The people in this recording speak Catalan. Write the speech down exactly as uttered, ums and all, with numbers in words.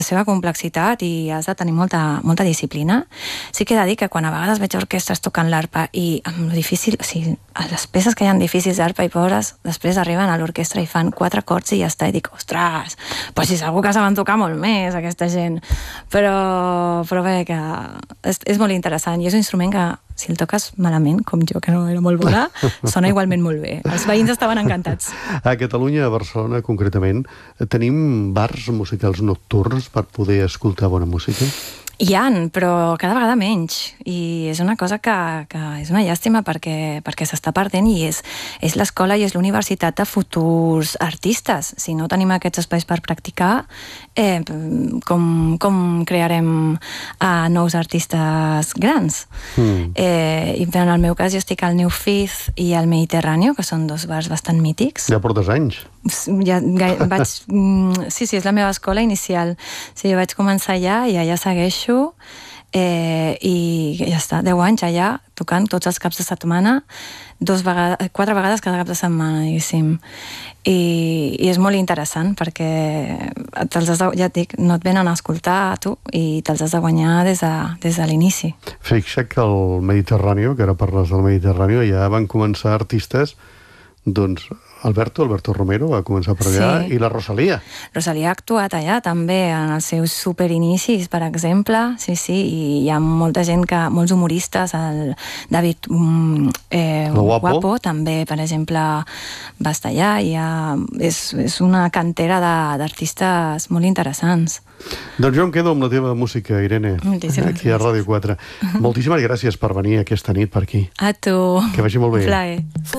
seva complexitat i has de tenir molta, molta disciplina. Sí que he de dir que quan a vegades veig orquestres tocant l'arpa i amb lo difícil, o sigui, les peces que hi ha difícils d'arpa i pobres, després arriben a l'orquestra i fan quatre acords i ja està, i dic, ostres, però si segur que saben tocar molt més aquesta gent. Però, però bé, que és, és molt interessant i és un instrument que si el toques malament, com jo, que no era molt bona, sona igualment molt bé. Els veïns estaven encantats. A Catalunya, a Barcelona concretament, tenim bars musicals nocturns per poder escoltar bona música? Hi ha, però cada vegada menys, i és una cosa que, que és una llàstima perquè, perquè s'està perdent i és, és l'escola i és l'universitat de futurs artistes. Si no tenim aquests espais per practicar, eh, com, com crearem eh, nous artistes grans? Mm. Eh, I en el meu cas jo estic al New Fifth i al Mediterráneo, que són dos bars bastant mítics. Ja portes anys. Ja, vaig, sí, sí, és la meva escola inicial. Sí, jo vaig començar allà i allà segueixo eh, i ja està, deu anys allà tocant tots els caps de setmana, dos vegades, quatre vegades cada cap de setmana, diguéssim. I, i és molt interessant perquè te'ls has de, ja et dic, no et venen a escoltar a tu i te'ls has de guanyar des de, des de l'inici. Fixa't que el Mediterrani, que ara parles del Mediterrani, ja van començar artistes, doncs Alberto, Alberto Romero va començar per allà, sí. I la Rosalía. Rosalía ha actuat allà també en els seus superinicis, per exemple, sí, sí, i hi ha molta gent que, molts humoristes, el David eh, Guapo. Guapo també, per exemple, va estar allà, i ha, és, és una cantera d'artistes molt interessants. Doncs jo em quedo amb la teva música, Irene, moltíssimes aquí a Ràdio quatre. Moltíssimes gràcies per venir aquesta nit per aquí. A tu. Que vagi molt bé. Plaer.